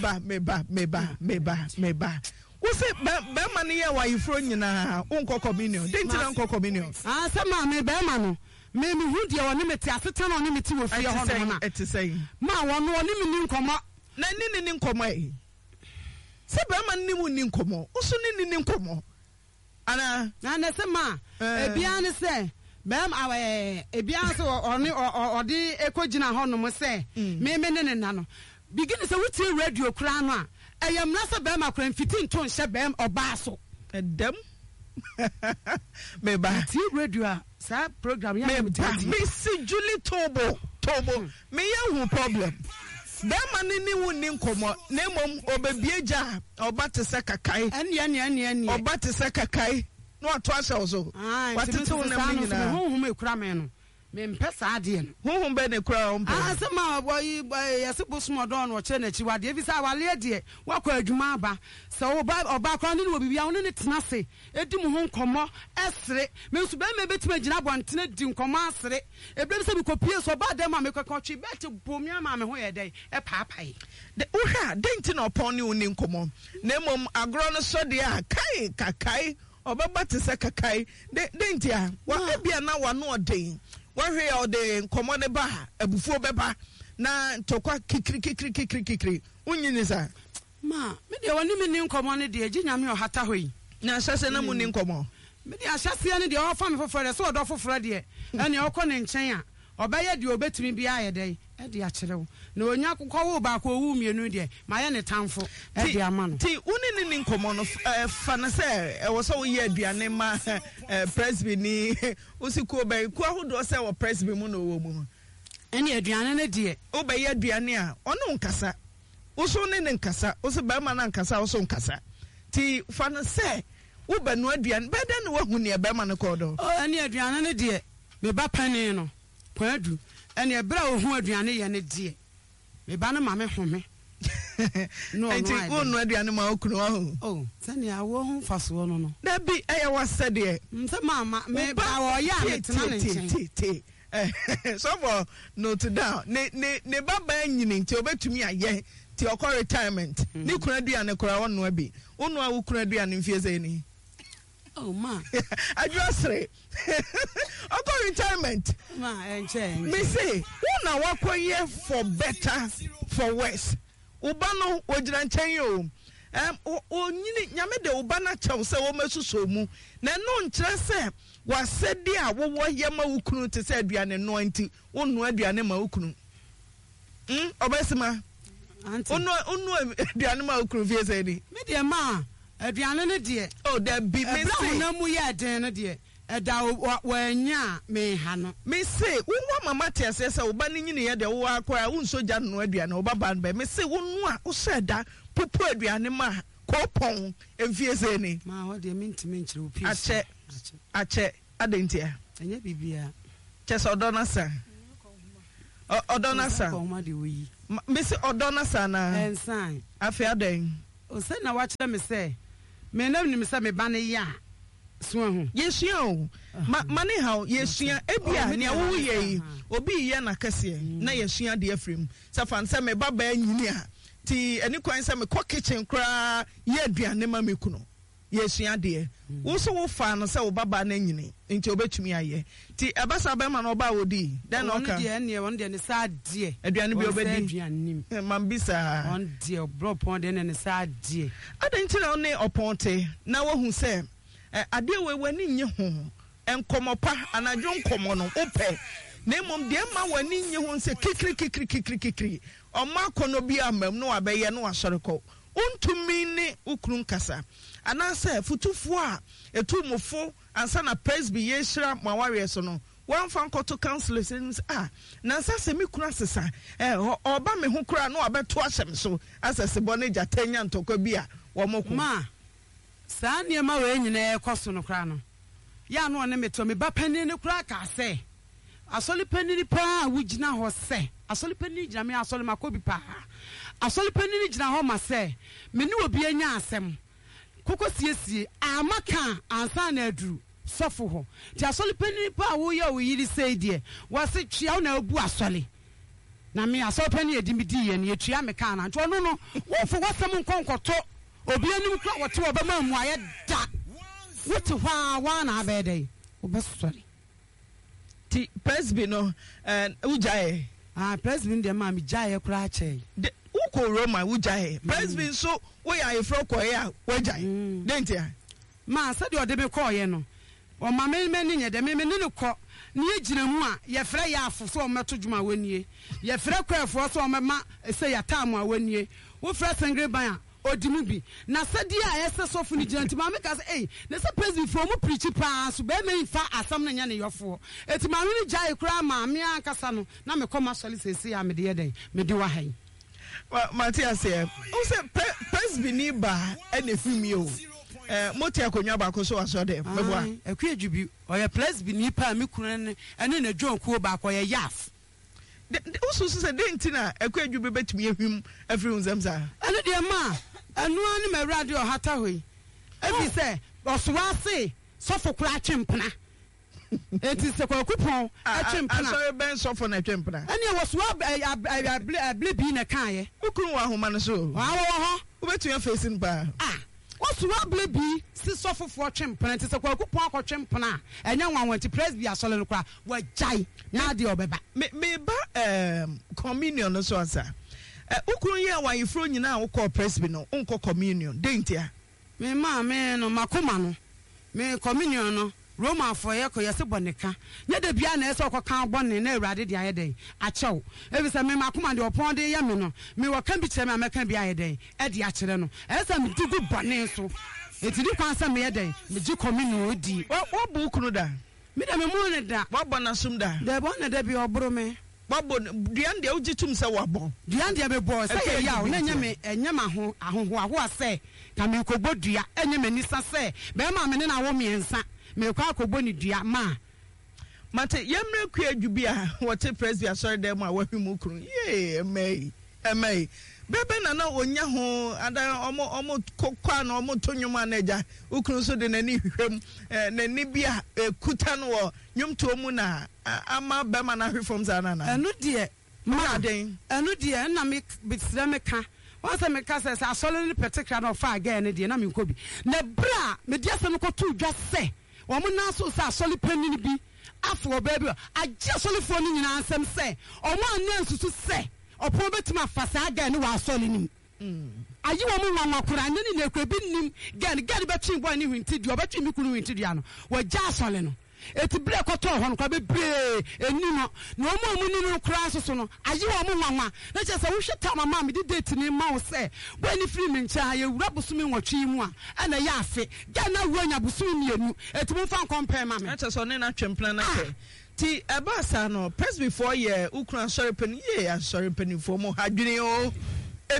B: ba wo se be ma ne ye wa yifro nyina unko communion den ti na unko communion
A: sa ma me be ma no me hu de woni meti aseta no ni meti wo fie ho no na
B: etisei
A: ma wono oni mi ni nkomo
B: na ni nkomo e se be ma ni mu ni nkomo usu ni nkomo ana
A: na se ma ebia ne se bem awe ebia so oni odi ekogina ho no mo se me ne na no begin se wuti radio kra no a eyamna se bem akra mfiti nto nhyɛ bem oba so
B: edem me ba
A: ti radio a sa program ya
B: me si Julie Tobo me ya hu problem Bema ni wu ni nkomo na mom obebieja oba te se kakai
A: ene
B: oba te se kakai no ato asha ozo watete wo na me nyina
A: honhom ekura me no me mpesa ade no
B: honhom be ne kura o mpe
A: se ma boy yasebo smodon no che na chi wade bi sa wale ade wakọ adwuma aba se oba kra ni wo bibia wo ne tena se edi mu ho nkomo esre me nsu be me betima gina bontene di nkomo asre ebem se bi kopie so ba dem ma me kwakọ twi beti bomi ama me ho ye dai e paapai
B: de uhwa denti na opon ni woni nkomo na mom agro no so de a kai kakai obaba te se kakai denti a wa bia na wa no odin wahwe ya ode nkomo ne ba abufuo beba na ntokwa kikiri unyini sa
A: ma me de woni me ni nkomo ne de aginyame ohata hoyi
B: na asase na mu ni nkomo
A: me de asase ne de ofa me foforo so odo foforo de ene okọ ne nchen a obeye de obetumi bia ye de e de akyerew na onya kokọ wo ba ko wu mienu de ma ye ne tamfo e de ama no
B: ti uni ni nkomo no fa na se e wo so ye aduane ma presby ni usikuo be ku ahodo se wo presby mu no wo mu
A: ene aduane ne de
B: wo be ye aduane a ono nkasa wo so ne nkasa wo se ba ma na nkasa wo so nkasa ti fa na se wo be no aduane be da ne wo hu ne be ma ne ko do
A: ene aduane ne de me ba pani no kwadu ene ebra ohu aduane ye ne de me ba na ma me home no
B: enti unu aduane ma okunu
A: oh sani awo hu faso no
B: da bi eya wase de
A: nse mama me ba wo ya me tena ne
B: so for note down ne baba nyini nti obetumi aye ti okọ retirement ni kuna aduane kora wono abi unu awu kuna aduane mfie ze ni
A: Oh ma.
B: Adjustre. Oko retirement.
A: Ma enche.
B: Me say, who na wakoye for better for worse. Ubano ogyina nkyɛn yo. Onyini nyame de ubana kyɛw sɛ wo mesuso mu. Na no nkyerɛ sɛ wasɛde a wo yɛma wukunu te sɛ aduane no anti wonu aduane ma wukunu. Obesima.
A: Auntie.
B: Onu aduane ma wukunu fie sɛ ni.
A: Me de ma aduane ne de.
B: Oh, that be me say.
A: Na mu yɛ den ne de. Ɛda wanya me ha no.
B: Me say wo mama te ase sɛ wo ba ne nyine yɛ de wo akora wo nso gya no aduane wo baba no be me say wo nu a wo sɛ da popo aduane ma kɔpɔn emfie sɛ ni.
A: Ma ho de mintimi nkyere wo peace.
B: Akyɛ adentia.
A: Enye bibia.
B: Kyɛ sɛ ɔdɔ sa. Ɔdɔ sa.
A: Ko de wo yi.
B: Me say ɔdɔ sa na.
A: Ensan.
B: Afia den.
A: O sɛ na wa kyerɛ me sɛ me na nim sɛ me ba ne ya. Suahu.
B: Yesua o. Mane ha yesua ebia ne wo ye obi ye na kase na yesua de afrim. Sɛ fan sɛ me baba anyini a ti ani kwan sɛ me kɔ kitchen kra ye aduane ma me kuno. Yesua de. Wo so wo fa no sɛ wo baba na anyini nti obetumi aye. Ti ebasa be ma no ba wodi. Den oka.
A: On de ne sa de.
B: Aduane bi obedi.
A: Aduane.
B: Mambisa.
A: On de bro pon de ne sa de.
B: Adanti na one oponte na wo hu sɛ ade we wani nye ho enkomo pa anadwo nkomo no opɛ na mom de ma wani nye ho se kikri ɔma kono bi amam no abɛyɛ no asɔre kɔ untumi ne ukuru nkasa anase futufo a etumufo ansa na presby yeshira maware so no wan fan koto counselors na nsa se me kura sesa ɔba me ho kura no abeto ahyem so asese bɔ ne jatanya ntokwa bi a wo moko
A: ma saa niema we nyina ekoso no kra no ya no ne meto me ba pani ne kra ka se asoli pani ni pa wugina ho se asoli pani gina me asoli makobi pa asoli pani ni gina ho ma se me ni obi anya asem koko siesie amaka ansa na aduru sofo ho ti asoli pani pa wo ya wo yiri sei de wase twia na abu asoli na me asoli pani edi mi di ye na twia me ka na nto no no wo fo wasem nkonkoto obi anim kra wote obama mu aye da wote hwa wa na abede obesori
B: ti presby no ujae
A: presby de ma mi jae kra che
B: de uko roma ujae presby so wo ya efro koye a wajae dentia
A: ma se de ode me koye no o ma me nye de me ne ko ne yegina mu a ye frɛ ya afo so o meto dwuma wanie ye frɛ kwafo so o mema se ya tamu awanie wo frɛ sengre ban a odimu bi na sadi a ese sofu ni gina ntima me ka say na se president from preach pa so be me fa asam na nya ne yofo etima me ni jai kura ma me ankasa no na me koma soli sesi ya me de den me de wa han
B: Matthias o se president ni ba e na fimi o moti akonwa ba ko so aso de meboa
A: akwa adwubi o ye president ni pa me kunu ne ene na dwonku ba ko ye yaf
B: usu se de ntina akwa adwubi betumi ahwim afri unzamza
A: ene de ma anu ani me radio hata hoi ebi se oswa se sofo kura chempna enti se kwa kupon chempna
B: so ben sofo na chempna
A: ene waswa able bi na kan ye
B: ukuru wa homa no so
A: wa ho
B: ubetumi facing ba
A: waswa able bi si sofo fo chempna enti se kwa kupon akọ chempna enya nwanwanti presby asole no kra wa jai na de obeba
B: me ba communion no so asa ukuru ye wa ifro nyina wo call presby no unko communion dentia
A: me ma me no makoma no me communion no Roma for ye ko yese boneka nye de bia na ese okokan bone na awurade de ayeden achew ebi se me makoma de opon de ye me no me woka bi kire me ameka bi ayeden e de akire no ese me digu bone so etidi kwan se me yeden me gi communion odi
B: wo bu ukuru da
A: me da me mu ne da
B: wo bona sum da
A: de bona da bi obro me
B: babo duan de ugitum se wabo
A: duan de be bo se ye ya na nyame enyama ho ahoho ase ka me ko bodua enyama nisa se be ma me ne na wo miensa me kwa akogbo ni dua ma
B: mate yemre ku adwubi a wote presby asori dem a wahwim ukuru ye emei bebe na onya ho ada omo kokwa na omo tonyuma na eja ukuru so de nani hwehwem nani bia kuta no wo nwumto mu na ama bema na hwefom za na
A: enu de ma
B: den
A: enu de na me bisira me ka Once I make us a solid particular of fire again, and I'm in Kobe. Nebra, Mediasan to just say, woman now so solid penny be after baby. I just only phone in answer say, or one nurse to say, or probably to my facade again while solid. Are you a woman could I need a crabin? Get a betting one you into your betting you couldn't into Diano, where Jas Soleno. It's a black or tall, and no more crashes on. Are you a woman? That's just I wish I tell my mammy did it to me, mouse say, when if you mean child, you rub swimming what you want, and a yafe, get no run up swimming you, it won't find compare, mammy. That's a son in a champlain. T. Abasano, press before ye, Ukran sorry penny, ye, and sorry penny for more hadinio. A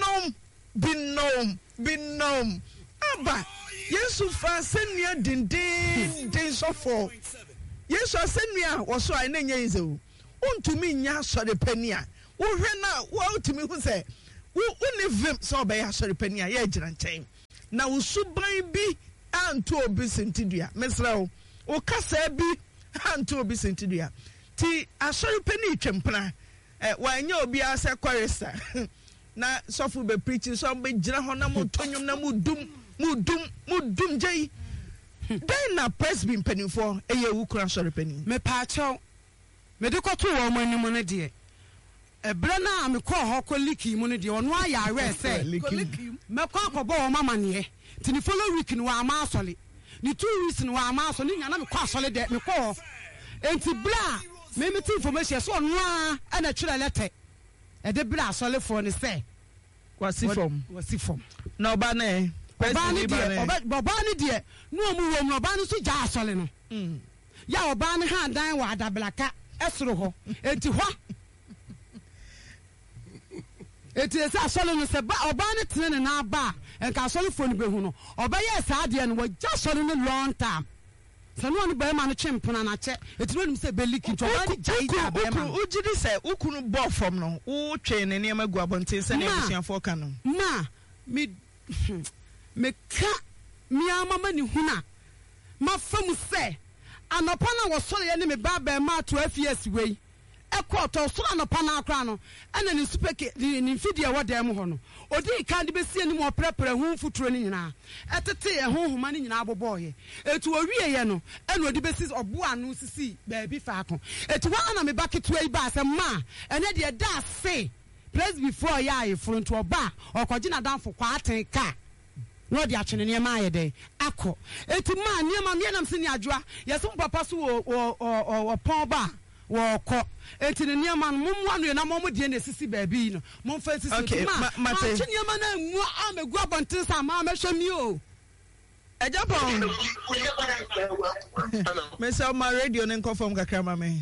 A: binom. Abba. Yes, you fasten me a din so for. Yes, I send me a was so I name you. To me, ya sorry penny. Who ran out, well to me who say, who live so by a sorry penny, a agent time. Now, Subai be and to obis in Tidia, Miss Low, or Cassa be and to obis in Tidia. T. A sorry penny champana. Why no be as a chorister. Na sofu be preaching so be jira ho na motonyum na mudum jay den na press bin penifo eye wu kura sori pani me pa chaw me de koto wo mo anim ne de ebra na me ko ho ko liki mu ne de ono aya we se me ko akobo wo mama ne ti ni follow week no wa ma asole ni 2 weeks no wa ma asole nya na me ko asole de me ko enti bla me ti information so ono a na twira letter e de bla asole for ne se wasi form na oba ne obani die no omu wo no oba no so ja asole no ya oba ne ha dan wa adablaka esoro ho enti ho eti esa asole no se ba oba ne tene na ba enka asole fo no behu no oba ye sa ade no wa ja asole no long time so no ba ma no chempona na che eti no nim se beliki to oba ne jaija ba ma ujidi se ukunu bo fom no wo twe ne ne magu abonten se na ebusuafo ka no ma me ka mi amama ni huna ma famu se anopa na wo sore ye ne me ba ma 12 years wei ekọ to soro anopa na akra no ena ni supeke ni fidie wo dem ho no odi kan de besie ni mo prepare hu futuro ni nyina etete ye ho homa ni nyina aboboye etu owie ye no ena odi besi obo anu sisi ba bi fa ko etu wa na me baketu yi ba se ma ena de da se place before ya e front oba okoji na danfo kwa aten ka no de achene ne ma ye den akọ etu ma ne ma me nam se ni adwoa yeso papa so o pon ba wo ko enti ne ne ma no momwa no na momo de na sisi ba bi no mom fa sisi ma achene ma na mu amegu abonten sa ma hwemi o ejapon
C: hello
B: me say my radio ne confirm kakra ma me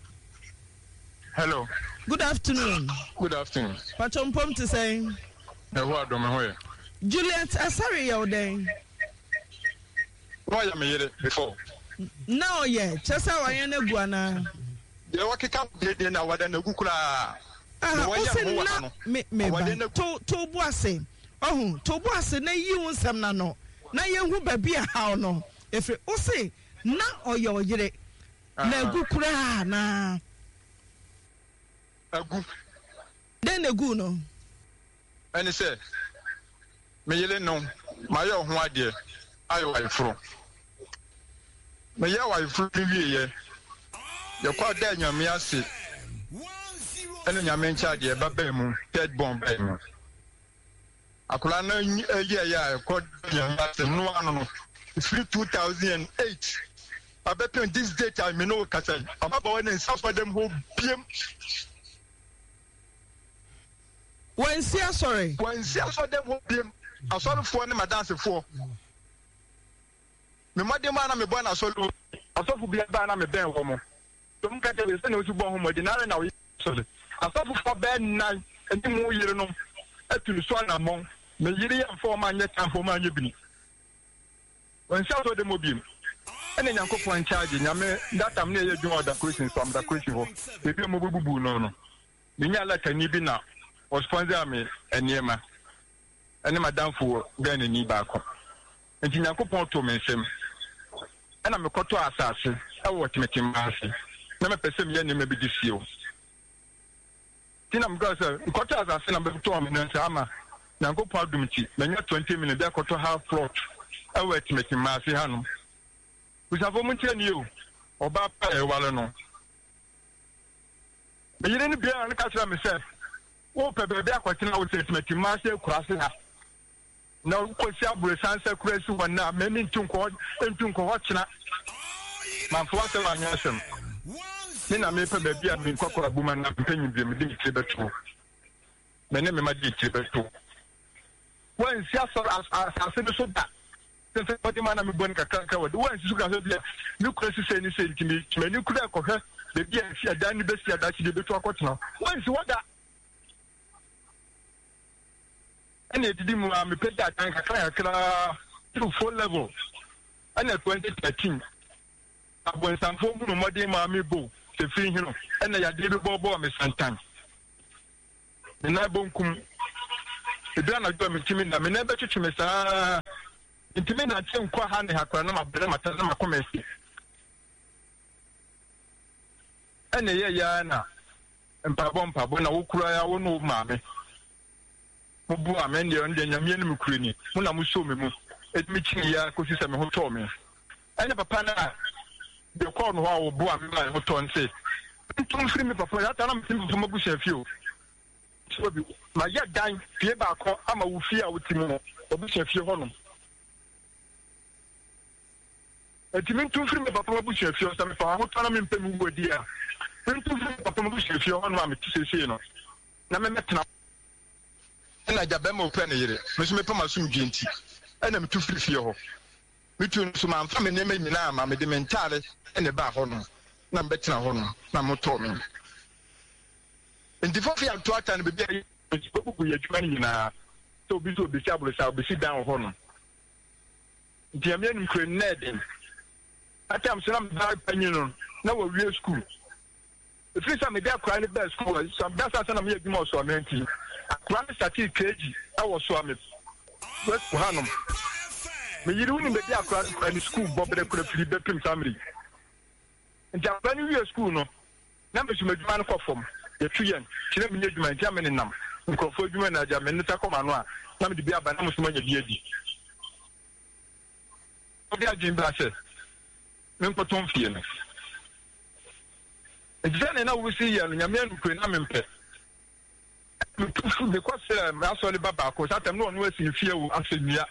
C: hello
B: good afternoon Pachom pom to say
C: who adom ho
B: Juliet asari yo den
C: why am here before
B: now yeah chesa wa yen egu ana
C: ye wakeka de na wada na gu kura
B: me to bu ase to bu ase na yi unsam na no na ye hu ba bia ha no efre o se na oye oyire na gu kura na
C: agu
B: den egu no
C: ani say me yele no ma ye ho ade ayo ifro me ye wa ifro wie ye ye kwa da nyame ase ene nyame ncha de ba ba mu third born ba mu akula na ye ya kwa nyame ase no ano no 2008 abepen this date I me no kasa ababa when suffer them who biem
B: when see sorry
C: them who biem asoro fo ne madanse fo me madema na me bo na asoro asofo bia ba na me ben wo mo to mo ka te se na osu bo ho mo di na na wo sole asofo fo ben na enti mo yire no atulu so na mo me yire ya fo ma nya tan fo ma nya bini when see asoro dem obiem ene nyankofo en charge nyame data me ye dwon oda question so am da question ho be bi mo bubu no me nya la tani bi na o sponsor me eniema ene madam for Ghana ni ba ko enti Yakopon to me nsem ena me koto asase e wo timetim ase na me pese me ye ne me bi disio Tinam Gasa, Kota as a number 2 minutes, Ama, Nango Padumchi, when you're 20 minutes, they're got to have plot. I wait to make him Massy Hanum. We have a moment you, or Bapa, Wallano. But you didn't be on the castle myself. Oh, Pepper, they're quite an outfit to make him Massy crossing up. Now, Kosia, Sansa, Cressu, and now, many to court, and to Coachna. My father, I answer. Then I may probably have been cockle a woman and penny them in table too. My name is Magic Table too. When Siasol as said so that. Since what the man I'm going to can't once you can have you could say anything to me, when you could have her, the beer, she had done the best that she did before now. Once what that. And it didn't want me pay that and I through 4 level. And at 2013. When some form of Modi Mammy Bo, the free hero, and I did a bobo, Miss Santan. The Nabunkum, the Dana Domitim, I never touch Miss Intimate and Tim Quahan, Hakanama, Brematazama Commerce. And a yana, and Pabompa, when I will cry, I won't know mammy. Mubu Amendia and Yamian Mukrini, Munamusumi, it meets me, Cosisam, who told me. I never pana. The corn who bought me my motor and say, don't free me for that. I'm thinking to Mabush a few. My yet dying, Pieba, I'm a woofia with him, or Bush a few honor. And you mean to free me for Mabush a few, some for what I'm in Pemu, dear. When to free me for Mabush a few on my to say, no. Nametna. And I got them open here, Miss Mepamasum Ginty, and I'm too free for you. Between some family name now, Mamma de Mentale and the bar honor. Number 10 honor, Mamma told me. And the 4 year to attend the baby, we are joining now. So be so disable, I'll be sit down honor. The American Crened. At times, I'm very pension, no real school. The first time I cried at school, some that's a son of me, more so I meant to. I cried at KG, I was swimming. West Hanum. Me you don't be there in school, Bob, they could have free bedroom family. And Japan, we are school, no. Numbers you made man from the 3 years. She never made my German in them. And confound you and I, German, the Tacoma, some to be up by almost money. Okay, Jim Blasher. Mempo Tom Fiena. And then I will see you and your man who can amend. Because I'm sorry, Baba, because I'm not always in fear of asking me.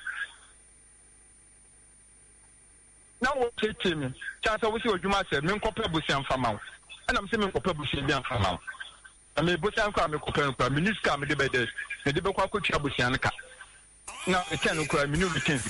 C: Now what say me? Chance I will see what you might say, men compare Bussian from out. And I'm saying compare Bussian from out. I may Bussian come, compare Minister, me debated, the Debaka could have Bussianka. Now I can't cry me new returns.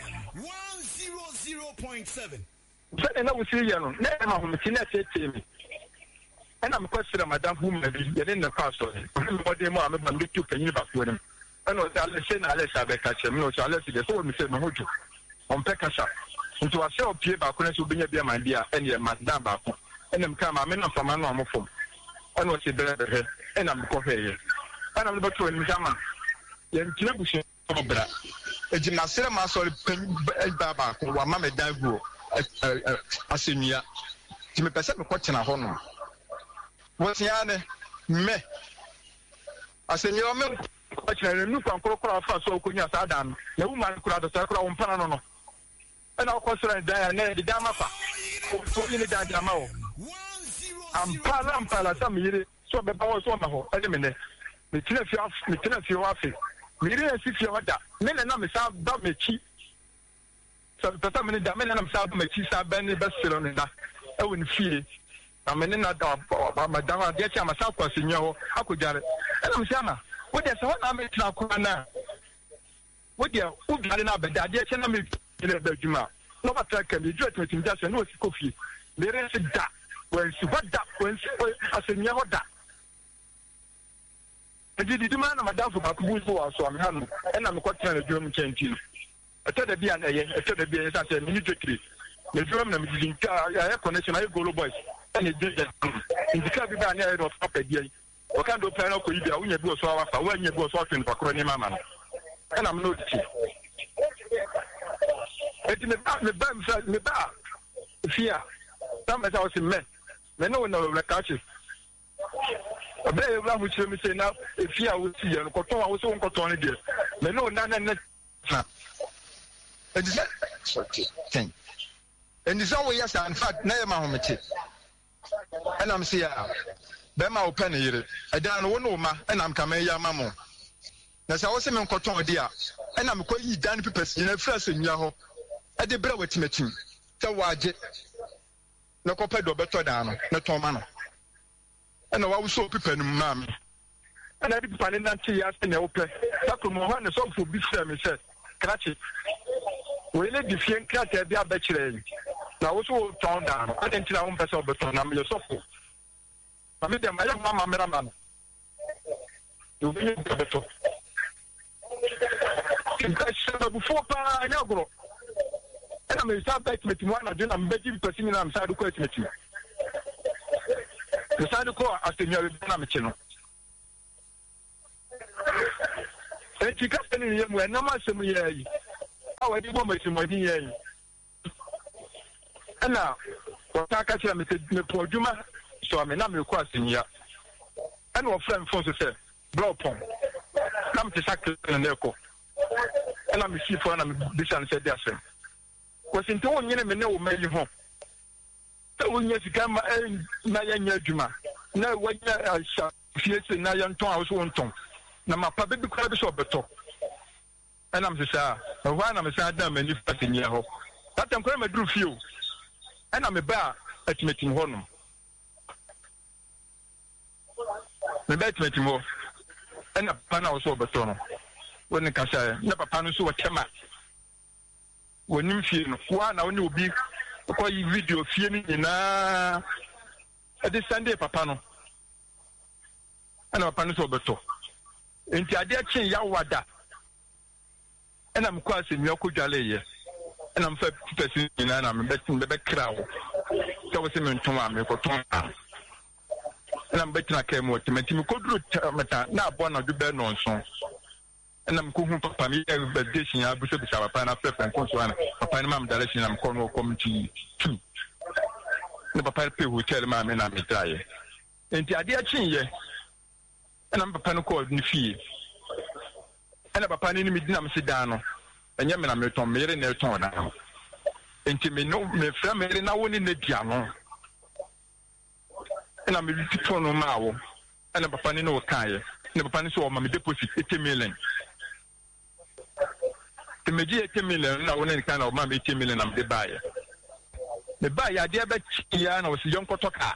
D: 100.7.
C: And I will see you, never know, say to me. And I'm questioning Madame whom get in the castle. What they more, I'm going to pay you back with him. I know that I'll send Alice catch him, no, so I'll let you go. Me say, Mahojo on Pekasa. Into a shell peer back when I should be a my dear, and your Madame back. And I'm come, I'm in from my normal phone. I know she better here, and I'm coffee. And I'm about to in Jama. Yen Kinabush, a gymnasium, my soul, Baba, who are Mamma Dago, a senior. To me, Pacific watching a honor. What's Yane? Me. I said, you're a milk. Watching a new conqueror for so could you have done? The woman could have the circle on Panano. And I'll consider Diana, the Damapa. For in the Damo. I'm Pala, some years, so the power so my element. The tenant you office. We didn't see your order. Men and I'm a sound dog me cheap. So the time in the men and I'm sound me cheap, I've been the best on in that. I wouldn't feel. I'm in that dog, my dog, get you myself, Signor, how could get it? And I'm Sama. What is what I'm making now? What you got in our bed? I get you in the Juma. No matter can be just with just a no coffee. There is that when she got that when she was a senior that. I did the demand of my dad for Bakubu, so I'm having, and I'm quite trying to do him change. I told the BNA, I told the BNA, immediately. The German air connection, I go boys. And it did that. In the cabin, I had of up a day. What kind of plan of you when you go so far when you go talking for Crony Mamma? And I'm not cheap. It's in the back, the back. Fear. Some as I was in men. They know the catches. obe ewura ho chire mi say na efia wo ti ye no koton a wo so nkoton ne de me no na na and is okay thing and is always yes in fact na ma homete and I'm say be ma open yire e dan no no ma and I'm come ya ma mo na say wo se me nkoton de a and I'm ko yi dan pipes na fra se nwa ho e de bra watimatim se waje na ko pedo beto dan no na ton ma no and wa wo so pipa no ma me and I pipa ne nanti ya se na wo pe takro mo ha ne so fo bi fra me se krachi we le difien krata bia ba kire na wo so ton down adenti na wo pese obeton na me so fo na me dem ayo mama mera man you be beto kinka before pa nya gro and me start back with one na do na me gi pese mi na me sadu ko etimeti me sadu ko atenyo be na me chi no e ti ka ni ye mu na ma se mu ye yi awa di bo meti mo di ye ana o ta ka se me po djuma so me na me ko asinya ana o friend phone se bro pon na me sakle na ko ana me si fo na me bisan se dia se ko sin to nyene me ne o mayi ho ta o nya sika ma na ya nya djuma na wa nya sha fiese na ya nton a wo so nton na ma pa bebi kwa bi so beto and I'm saying, why am I saying that many in your home? That I'm going to do few. And I'm a bar at meeting home. The bet meeting more. And a pan also beton. When the Casa, never pan so a tema. When you feel one, I will be quite video feeling in at this Sunday, Papano. And a pan so beto. Into a dear chin Yawada. And I'm quite in your Kujale, and I'm 50% and I'm betting the back crowd. So was him in Tomam, and I'm betting I came with him. Could do now born of the bed non song. And I'm cooking for me every edition. I bishop our pineapple and consular, a pineapple direction. I'm calling committee 2. The papa who tell my men I'm tired. And the idea change, and I'm a panic in fee. And a papa in me dinam sidano, and Yamina Milton, Mary Nelton now. And to me, no, me family now in the piano. And I'm a little no mao, and a papa no kaya, and a papa so my deposit 80 million. The media 80 million, now one kind of mammy 80 million, I'm the buyer. The buyer, dear Betty, was young Kotoka.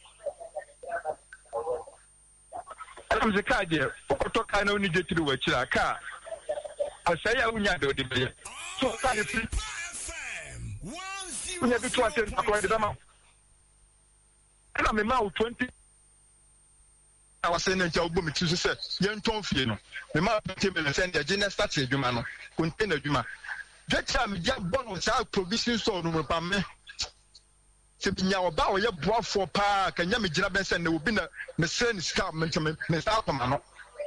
C: I'm the car there. Kotoka no need to do a chill car. I say I wouldn't do the so can you please? We have to attend the amount. And I'm a mouth 20. I was saying that you'll be to say, young Tom Fiano. The mouth will send the general statue, Jumano, container Juma. That time, Jack Bon was out provision store no me. Sipping your bow, your brought for park, and Yammy Jabez, and there will be a same scarment to Miss Alpamano.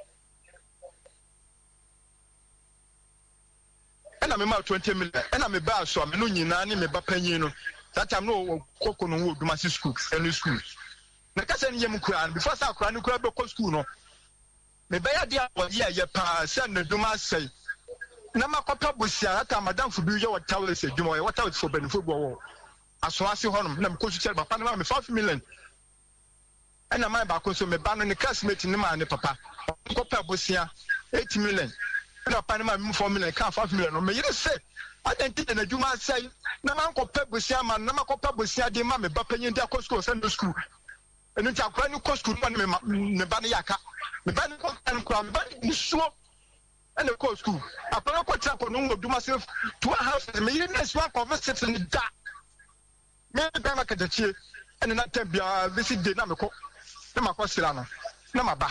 C: And I'm about 20 million, and I'm about so I'm no Nani, me Bapanino. That I'm no coconut wood, my schools, and schools. The cousin Yamukran, before I cry, no crab or school. No, me by idea, yeah, your pa, send the Dumas say. Namaka was Yata, Madame for your tower, said Jumoy, what else for benefit war. As so I see home, I'm going to tell my Panama 5 million. And I'm about to me ban on the classmate in the man, papa. Copa Bosia, 80 million. And a Panama 4 million, 5 million. Me, you say, I didn't think that you must say, Namanco Pebusia, Namako Pebusia, the mammy, Bapan in their school, Sunday school. And it's a brand new cost to Nebaniaka, the Banico and Cram, but you sure. And the court school. I put up a chap on do myself to a house, and me, next one conversation in the dark. Maybe I'm like a chair, and then I tell you, visit the Namako, Namaco, Namaba.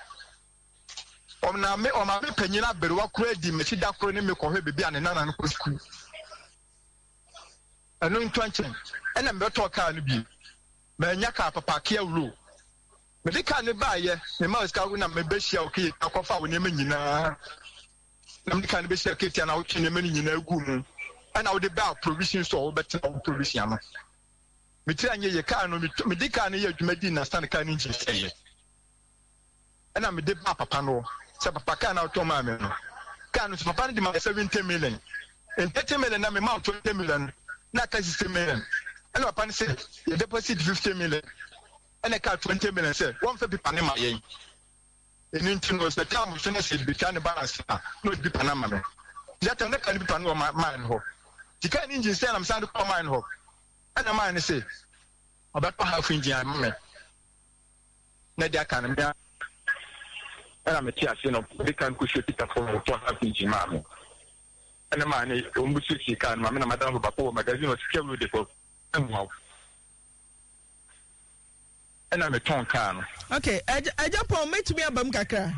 C: On my penina, but what credit, Messida Cronimic or baby and another school. And no intention, and I'm better can be. Manyaka, Papa, Kia rule. But they can't buy ye, the mouse can win a maybe okay, a coffee with Yemina. Nam can be shaky and out in a many in a goon. And I would about provisions all better provision. Me tell you, you can't, me can't hear Medina stand a kind of say. and I'm a de papa no say papa can out to mammy no can papa de 70 million and 30 million and amount 20 million not 60 million and papa say the deposit 50 million and I cut 20 million say one for people in my yen and into was the time we finished between the balance no be Panama that can be Panama my mind ho you can't engine say I'm sound to mine ho and a man say about half engine me na dia kan me ana me tia se no they can push it for half engine mama ana man e ombusu si kan mama na madam ba ko magazine o sikelu de ko enwa ana me ton kan
B: okay Japan metumi abam kakra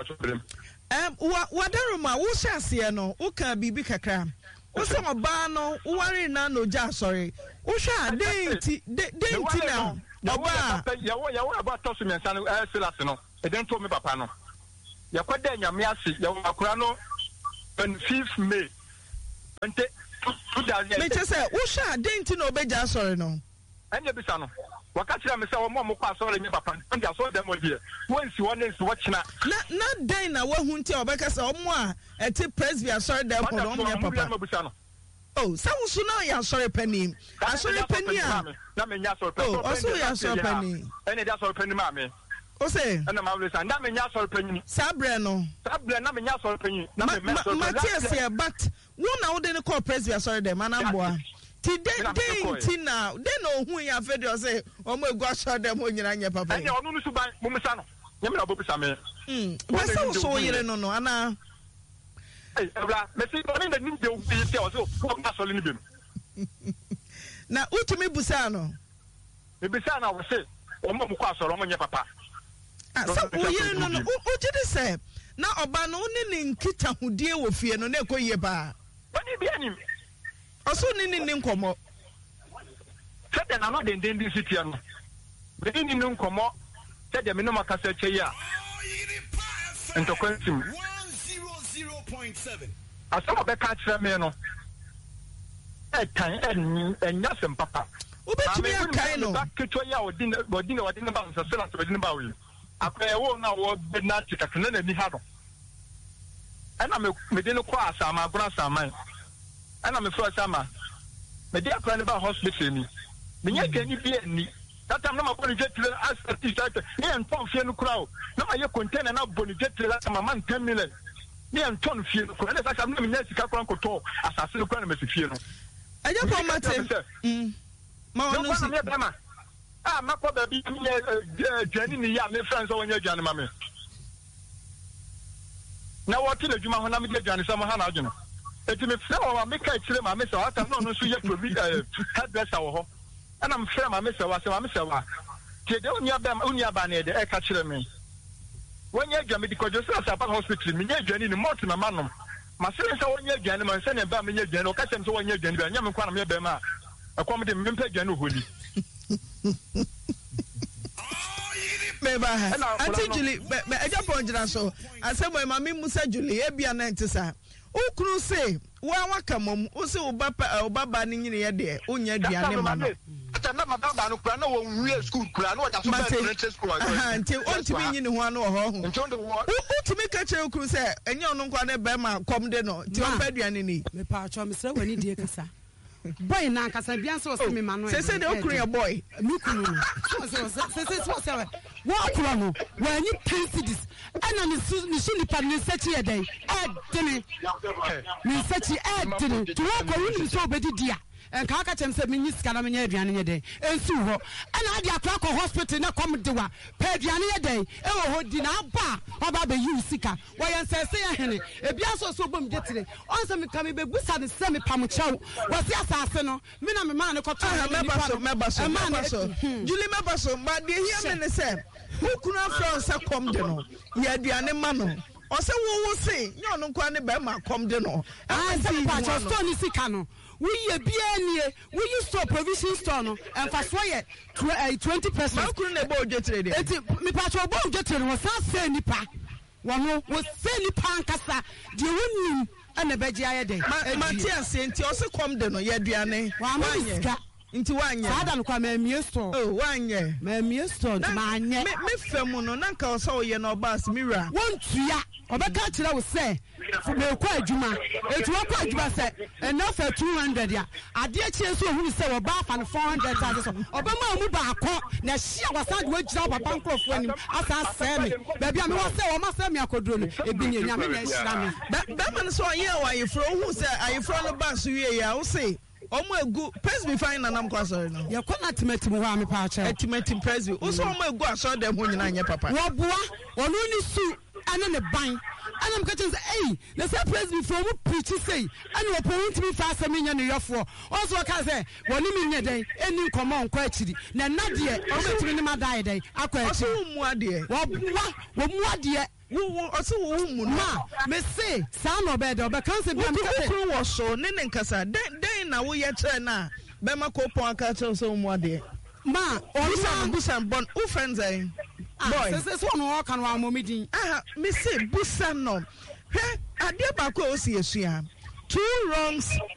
B: wadaruma wo hyase no wo ka bibi kakra wo se oba no wo ware na no ja sorry wo hwa denti na oba
C: yawo about to me san selase no e den to me papa no yakwada nyame ase yawo akura no on 5th May ente 2000
B: me say wo hwa denti na obeja sorry no
C: anya bisa no wakati me say wo mo kwa sorry me papa and ya so dem odie wonsi wonensi wochina
B: na den na wahu nti obeka say omo a eti presby sorry dem ko no me papa oh so na ya sorry penny sorry penny
C: na me nya sorry penny
B: oh so ya sorry penny
C: ene da sorry penny ma me
B: o say
C: na ma wle na me nya sorry penny
B: sabre no
C: na me nya sorry penny na me sorry penny
B: Matthias here but one na wo dey call presby sorry dem anamboa ti den na ohun ya fe de say omo egu asọ dem onyina nye papa
C: ene onu nu suban mo misa no nye me na obisa me
B: wesa so yire no ana
C: ebra me si oni de nim de obi te o so ko ma so le ni bem
B: na utumi busa no
C: me bisa na wo se omo mo kwa so ro mo nye papa
B: so wo yire no o jide se na oba no ne nkita hudie wo fie no na ekoyie ba
C: oni bi anim
B: oso ni nkomo
C: sede na no den di city no be ni nkomo sede me no makasa cheya ento kwantim 100.7 asama be ka kire me no enya sem papa
B: obetumi akai no
C: ketwa ya odin ba nsa sela so odin ba wi akwa wo na wo be na tikakena na ni ha no ana me de no kwa asama agura asama ana me fro sama me dia kra ne ba hospital ni me nya gani bi ani tatam na ma boni jetle asati site ni en ton fie no kra o na ma ye container na boni jetle la ma man 10 million ni en ton fie no kra na sa me nya sika kra nkoto asase no kra na me fie no
B: aja ko mate ma onu si
C: ma ko ba bi mi jani ni ya me friends o nya jani ma me na wo ti na juma ho na me jani sama ha na adweno eti me frɛ wa me ka kire ma me sɛ ata no so yɛ provi hairdresser wo ho ana me frɛ ma me sɛ wa tie de unia ba na de e ka kire me wonya adwa me di kojo sɛ asa hospital me nya adwani ni mot na manom ma sɛ wonya adwani ma sɛ ne ba me nya adwani o ka sɛ wonya adwani ba nya me kwa na me ba ma akwam de me mpa adwani holi
B: meba ati Julie be eja ponjira so asemo ma me musa Julie e bia na ntisa ukuru se wa wakamom o se obaba ni nyine ye de onya aduane ma no
C: ata na mababa no kura na wo nwie school kura na waja so ba elementary school
B: nti ontimi nyine ho ano ho utimi ka che ukuru se enye ono nkwa na be ma kom de no ti o ba aduane ni
A: me pa acho me sre wani die kasa boy na kasa bia so se me ma no
B: se de ukuru ya boy
A: mi kunu se wo akura no wani 10 cities ana ni su ni pa ni sechi e den edene ni sechi edene to wo ko ni so obedi dia enka aka chem se menyi sika na menye aduane nye den ensu ho ana ade akura ko hospital na kom de wa pa aduane ye den e wo ho di na aba oba be yu sika wo yen se ya hene e bia so bom jetire on se me ka me be busa ne se me pam chew wo se asase no me na me ma ne ko to
B: meba so Julie meba so ma de hia me ne se ukuna France kom de no ye aduane ma no o se wo se nye ono kwa ne be ma kom de no
A: se pa cho stone sika no we ye bia nie we use to provision store no and fast for ye 20%.
B: Ma ukuru ne bo ojetre de
A: eti me pa cho bo ojetre no sa se nipa wo se nipa ankasa de wonim ana beji aye de
B: Matthias enti o se kom de no ye aduane
A: wa ma sika
B: Nti wanye.
A: Sada no kwa me store.
B: Oh, wanye.
A: Me store ma anye.
B: Me femu no na nka oso ye no ba Mira.
A: Won tuya. Obeka kire wo se. Me kwa adwuma. Etu wa kwa adwuma se. Enough 200 ya. Ade achie so ohunu se wo ba fa no 400 charges so. Obema mu ba akọ na hia wasade wa gira papa nkrofo anim. Asa se me. Baabi a me wo se wo ma se me akoduro no. Ebi ne nya me na hira me.
B: Ba man so ye wa yefro hu se ayefro no ba so ye ya wo se. Omo egu Presby fine na nam kwa sorry no.
A: Ye kona timati mu ha me pa acha.
B: Timati Presby. Wo so omo egu aso dem ho nyina anye papa.
A: Wo boa, onu ni su ane ne ban. Anam ka chen say eh na say Presby from preach say ane wo pon ntimi fa asem nya ne yofo. Also ka say woni mi nya den eni nkomo nkọ akiri. Na de o betimi ni madai den akọ akiri.
B: Oso mu ade.
A: Wo mu ade.
B: Wo oso wo mu
A: ma me say sa no be de o be kan say bi am ka say
B: wo so ne nkasa den na wo ye kire na be ma ko pon aka kire so mu ade.
A: Ma
B: busan bon u friends eh boy
A: say so no kan wa mo midin
B: me say busan no he ade ba ko o si esua 2 wrongs